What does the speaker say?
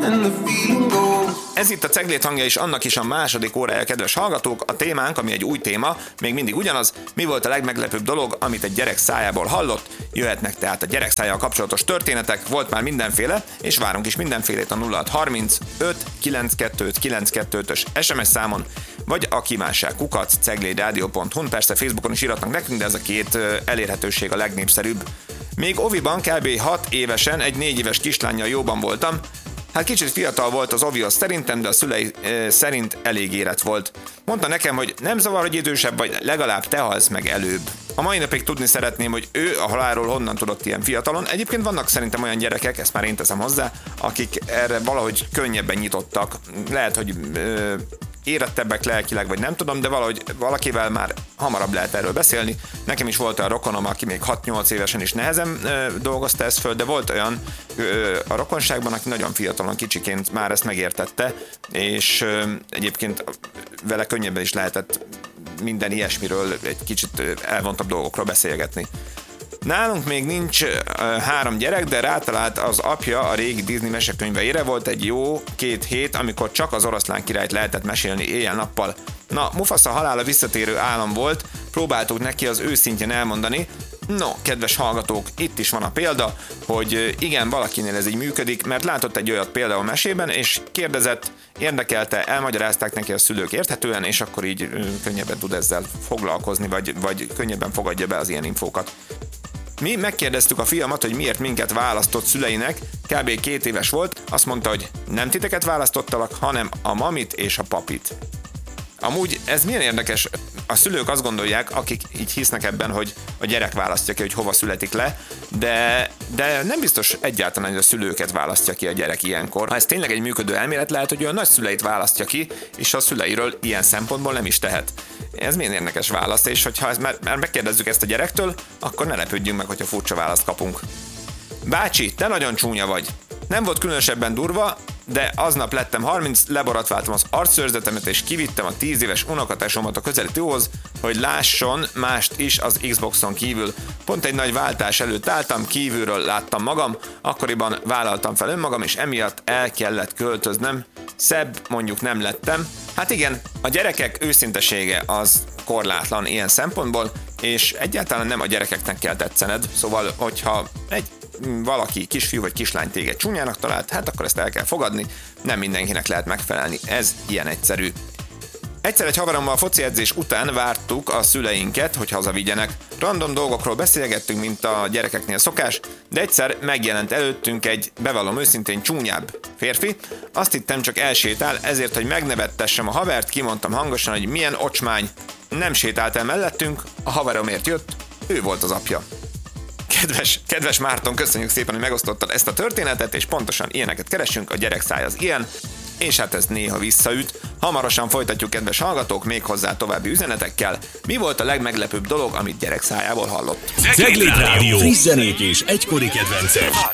and the feeling goes. Ez itt a Ceglét hangja és annak is a második órája, kedves hallgatók. A témánk, ami egy új téma, még mindig ugyanaz. Mi volt a legmeglepőbb dolog, amit egy gyerek szájából hallott? Jöhetnek tehát a gyerek szájával kapcsolatos történetek, volt már mindenféle, és várunk is mindenfélét a 0630 592 925-ös SMS számon, vagy a kívánság @ceglédradio.hu-n, persze Facebookon is írhatnak nekünk, de ez a két elérhetőség a legnépszerűbb. Még oviban kb. 6 évesen egy 4 éves kislánnyal jóban voltam. Hát kicsit fiatal volt az ovihoz szerintem, de a szülei szerint elég érett volt. Mondta nekem, hogy nem zavar, hogy idősebb vagy, legalább te halsz meg előbb. A mai napig tudni szeretném, hogy ő a halálról honnan tudott ilyen fiatalon. Egyébként vannak szerintem olyan gyerekek, ezt már én teszem hozzá, akik erre valahogy könnyebben nyitottak. Lehet, hogy érettebbek lelkileg, vagy nem tudom, de valahogy valakivel már hamarabb lehet erről beszélni. Nekem is volt olyan rokonom, aki még 6-8 évesen is nehezen dolgozta ezt föl, de volt olyan a rokonságban, aki nagyon fiatalon, kicsiként már ezt megértette, és egyébként vele könnyebben is lehetett minden ilyesmiről, egy kicsit elvontabb dolgokról beszélgetni. Nálunk még nincs 3 gyerek, de rátalált az apja a régi Disney mesekönyveire. Volt egy jó 2 hét, amikor csak az Oroszlán királyt lehetett mesélni éjjel-nappal. Na, Mufasa halála visszatérő álom volt, próbáltuk neki az őszintén elmondani. No, kedves hallgatók, itt is van a példa, hogy igen, valakinél ez így működik, mert látott egy olyat például mesében, és kérdezett, érdekelte, elmagyarázták neki a szülők érthetően, és akkor így könnyebben tud ezzel foglalkozni, vagy könnyebben fogadja be az ilyen infókat. Mi megkérdeztük a fiamat, hogy miért minket választott szüleinek, kb. 2 éves volt, azt mondta, hogy nem titeket választottalak, hanem a mamit és a papit. Amúgy ez milyen érdekes, a szülők azt gondolják, akik így hisznek ebben, hogy a gyerek választja ki, hogy hova születik le, de nem biztos egyáltalán, hogy a szülőket választja ki a gyerek ilyenkor. Ha ez tényleg egy működő elmélet, lehet, hogy a nagyszüleit választja ki, és a szüleiről ilyen szempontból nem is tehet. Ez milyen érdekes válasz, és hogyha már megkérdezzük ezt a gyerektől, akkor ne lepődjünk meg, hogyha furcsa választ kapunk. Bácsi, te nagyon csúnya vagy. Nem volt különösebben durva, de aznap lettem 30, leborotváltam az arcszőrzetemet és kivittem a 10 éves unokatestsomat a közeli tóhoz, hogy lásson mást is az Xboxon kívül. Pont egy nagy váltás előtt álltam, kívülről láttam magam, akkoriban vállaltam fel önmagam, és emiatt el kellett költöznöm. Szebb mondjuk nem lettem. Hát igen, a gyerekek őszintesége az korlátlan ilyen szempontból, és egyáltalán nem a gyerekeknek kell tetszened, szóval hogyha valaki, kisfiú vagy kislány téged csúnyának talált, hát akkor ezt el kell fogadni, nem mindenkinek lehet megfelelni, ez ilyen egyszerű. Egyszer egy haverommal a foci edzés után vártuk a szüleinket, hogy hazavigyenek. Random dolgokról beszélgettünk, mint a gyerekeknél szokás, de egyszer megjelent előttünk egy, bevallom őszintén, csúnyább férfi. Azt hittem, csak elsétál, ezért, hogy megnevettessem a havert, kimondtam hangosan, hogy milyen ocsmány. Nem sétált el mellettünk, a haveromért jött, ő volt az apja. Kedves Márton, köszönjük szépen, hogy megosztottad ezt a történetet, és pontosan ilyeneket keresünk, a gyerek száj az ilyen, és hát ez néha visszaüt. Hamarosan folytatjuk, kedves hallgatók, méghozzá további üzenetekkel. Mi volt a legmeglepőbb dolog, amit gyerek szájából hallott? Ceglét Rádió, friss zenék és egykori kedvencek.